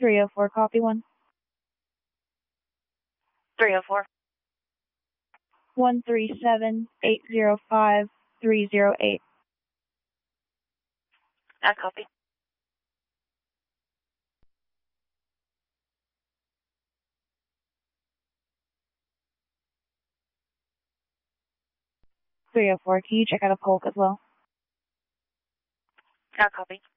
304, copy 1. 304. 137-805-308. I copy. Can you check out a Polk as well? I copy.